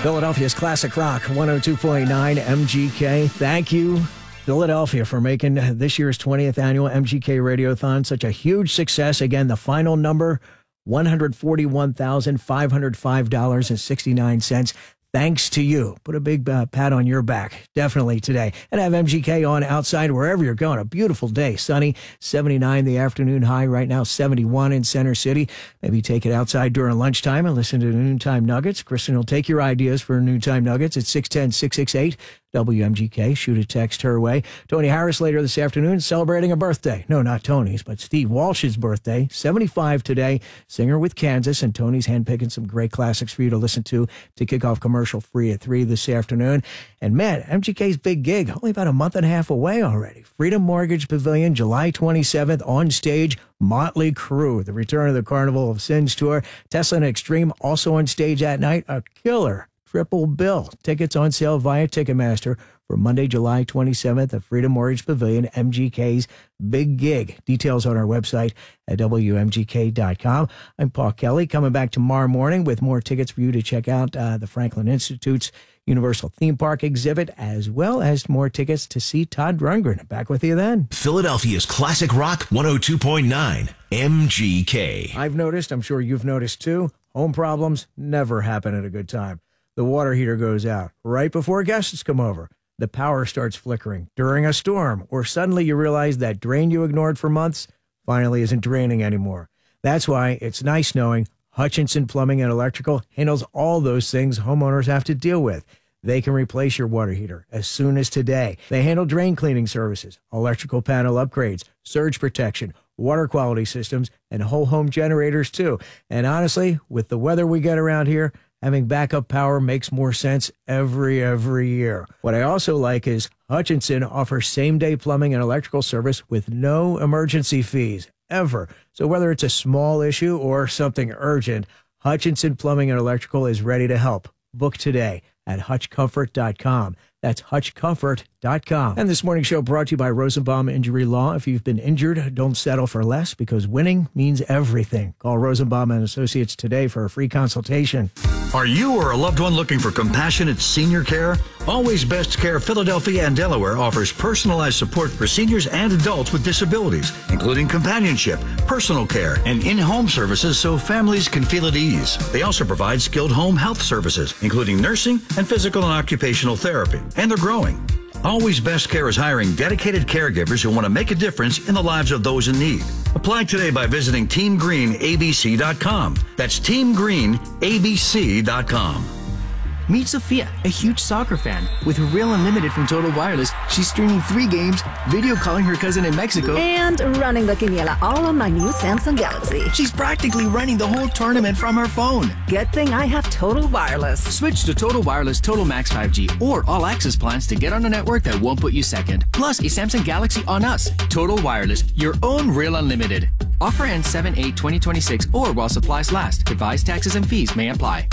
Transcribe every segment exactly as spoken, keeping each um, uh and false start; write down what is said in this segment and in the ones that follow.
Philadelphia's Classic Rock, one oh two point nine M G K. Thank you, Philadelphia, for making this year's twentieth annual M G K Radiothon such a huge success. Again, the final number, one hundred forty-one thousand five hundred five dollars and sixty-nine cents. Thanks to you. Put a big uh, pat on your back, definitely today. And have M G K on outside wherever you're going. A beautiful day, sunny, seventy-nine the afternoon high. Right now, seventy-one in Center City. Maybe take it outside during lunchtime and listen to Noontime Nuggets. Kristen will take your ideas for Noontime Nuggets at six one zero, six six eight, W M G K. Shoot a text her way. Tony Harris later this afternoon celebrating a birthday. No, not Tony's, but Steve Walsh's birthday. seventy-five today. Singer with Kansas, and Tony's handpicking some great classics for you to listen to to kick off commercial free at three this afternoon. And man, M G K's big gig, only about a month and a half away already. Freedom Mortgage Pavilion, July twenty-seventh, on stage, Motley Crue, the return of the Carnival of Sins tour. Tesla and Extreme also on stage that night. A killer triple bill. Tickets on sale via Ticketmaster for Monday, July twenty-seventh at Freedom Mortgage Pavilion, M G K's big gig. Details on our website at W M G K dot com. I'm Paul Kelly, coming back tomorrow morning with more tickets for you to check out uh, the Franklin Institute's Universal Theme Park exhibit, as well as more tickets to see Todd Rundgren. Back with you then. Philadelphia's Classic Rock, one oh two point nine M G K. I've noticed, I'm sure you've noticed too, home problems never happen at a good time. The water heater goes out right before guests come over. The power starts flickering during a storm, or suddenly you realize that drain you ignored for months finally isn't draining anymore. That's why it's nice knowing Hutchinson Plumbing and Electrical handles all those things homeowners have to deal with. They can replace your water heater as soon as today. They handle drain cleaning services, electrical panel upgrades, surge protection, water quality systems, and whole home generators too. And honestly, with the weather we get around here, having backup power makes more sense every, every year. What I also like is Hutchinson offers same-day plumbing and electrical service with no emergency fees, ever. So whether it's a small issue or something urgent, Hutchinson Plumbing and Electrical is ready to help. Book today at hutch comfort dot com. That's hutch comfort dot com. And this morning's show brought to you by Rosenbaum Injury Law. If you've been injured, don't settle for less, because winning means everything. Call Rosenbaum and Associates today for a free consultation. Are you or a loved one looking for compassionate senior care? Always Best Care Philadelphia and Delaware offers personalized support for seniors and adults with disabilities, including companionship, personal care, and in-home services so families can feel at ease. They also provide skilled home health services, including nursing and physical and occupational therapy. And they're growing. Always Best Care is hiring dedicated caregivers who want to make a difference in the lives of those in need. Apply today by visiting team green A B C dot com. That's team green A B C dot com. Meet Sophia, a huge soccer fan. With her Real Unlimited from Total Wireless, she's streaming three games, video calling her cousin in Mexico, and running the Quiniela all on my new Samsung Galaxy. She's practically running the whole tournament from her phone. Good thing I have Total Wireless. Switch to Total Wireless Total Max five G or All Access plans to get on a network that won't put you second. Plus, a Samsung Galaxy on us. Total Wireless, your own Real Unlimited. Offer ends seven eight twenty twenty-six or while supplies last. Device taxes and fees may apply.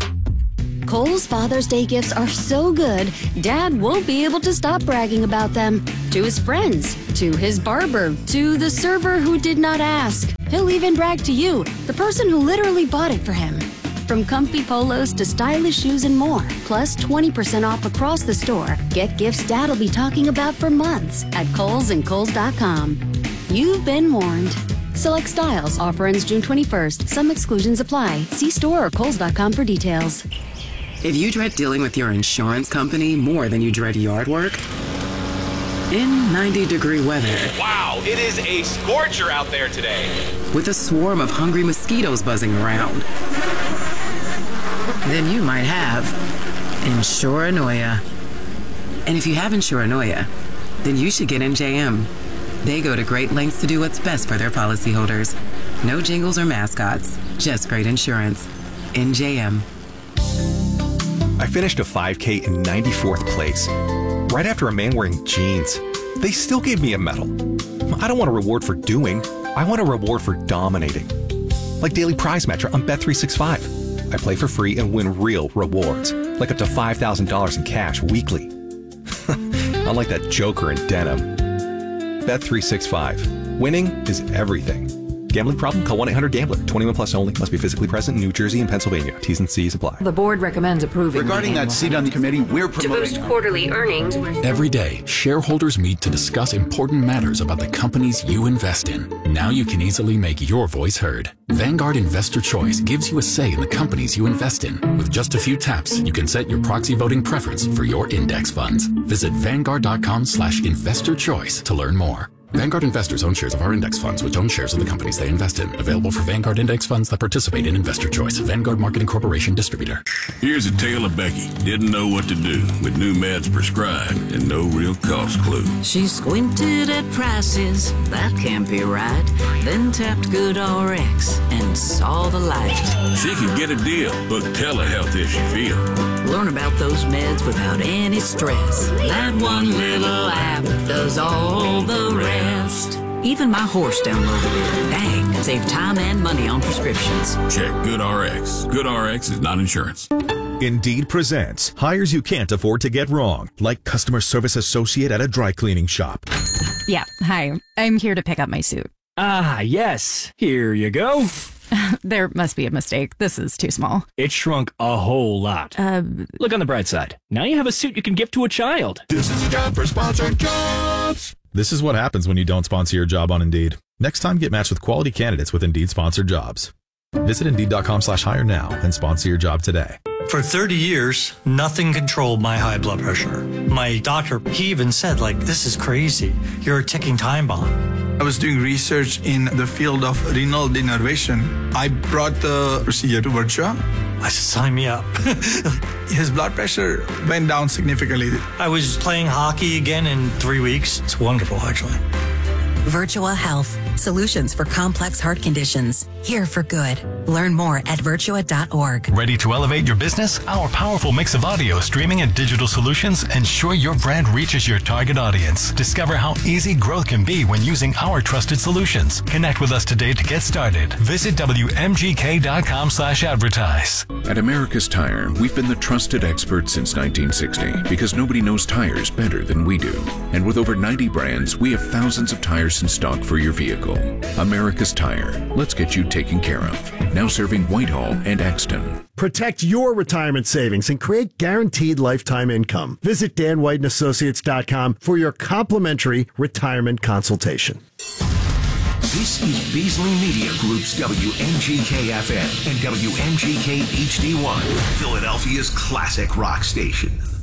Kohl's Father's Day gifts are so good, Dad won't be able to stop bragging about them. To his friends, to his barber, to the server who did not ask. He'll even brag to you, the person who literally bought it for him. From comfy polos to stylish shoes and more, plus twenty percent off across the store. Get gifts Dad'll be talking about for months at Kohl's and Kohl's dot com. You've been warned. Select styles. Offer ends June twenty-first. Some exclusions apply. See store or Kohl's dot com for details. If you dread dealing with your insurance company more than you dread yard work, in ninety degree weather. Wow, it is a scorcher out there today. With a swarm of hungry mosquitoes buzzing around, then you might have Insuranoia. And if you have Insuranoia, then you should get N J M. They go to great lengths to do what's best for their policyholders. No jingles or mascots, just great insurance. N J M. I finished a five K in ninety-fourth place, right after a man wearing jeans. They still gave me a medal. I don't want a reward for doing, I want a reward for dominating. Like Daily Prize Matcher on Bet three sixty-five. I play for free and win real rewards, like up to five thousand dollars in cash weekly. Unlike that joker in denim. Bet three sixty-five. Winning is everything. Gambling problem? Call one eight hundred gambler. twenty-one plus only. Must be physically present in New Jersey and Pennsylvania. T's and C's apply. The board recommends approving. Regarding that seat on the committee, we're promoting... To boost quarterly earnings... Every day, shareholders meet to discuss important matters about the companies you invest in. Now you can easily make your voice heard. Vanguard Investor Choice gives you a say in the companies you invest in. With just a few taps, you can set your proxy voting preference for your index funds. Visit Vanguard.com slash investor choice to learn more. Vanguard investors own shares of our index funds, which own shares of the companies they invest in. Available for Vanguard index funds that participate in Investor Choice. Vanguard Marketing Corporation distributor. Here's a tale of Becky. Didn't know what to do with new meds prescribed and no real cost clue. She squinted at prices, that can't be right. Then tapped GoodRx and saw the light. She could get a deal. Book telehealth if she feel. Learn about those meds without any stress. That one little app does all the rest. Even my horse downloaded it. Dang, save time and money on prescriptions. Check GoodRx. GoodRx is not insurance. Indeed presents hires you can't afford to get wrong, like customer service associate at a dry cleaning shop. Yeah, hi. I'm here to pick up my suit. Ah, yes. Here you go. There must be a mistake. This is too small. It shrunk a whole lot. Uh, Look on the bright side. Now you have a suit you can give to a child. This is a job for sponsored jobs. This is what happens when you don't sponsor your job on Indeed. Next time, get matched with quality candidates with Indeed sponsored jobs. Visit Indeed.com slash hire now and sponsor your job today. For thirty years, nothing controlled my high blood pressure. My doctor, he even said, like, this is crazy. You're a ticking time bomb. I was doing research in the field of renal denervation. I brought the procedure to Virtua. I said, sign me up. His blood pressure went down significantly. I was playing hockey again in three weeks. It's wonderful, actually. Virtua Health. Solutions for complex heart conditions. Here for good. Learn more at virtua dot org. Ready to elevate your business? Our powerful mix of audio, streaming, and digital solutions ensure your brand reaches your target audience. Discover how easy growth can be when using our trusted solutions. Connect with us today to get started. Visit W M G K dot com slash advertise. At America's Tire, we've been the trusted experts since nineteen sixty because nobody knows tires better than we do. And with over ninety brands, we have thousands of tires in stock for your vehicle. America's Tire. Let's get you taken care of. Now serving Whitehall and Exton. Protect your retirement savings and create guaranteed lifetime income. Visit Dan White and Associates dot com for your complimentary retirement consultation. This is Beasley Media Group's W M G K F M and W M G K H D one, Philadelphia's classic rock station.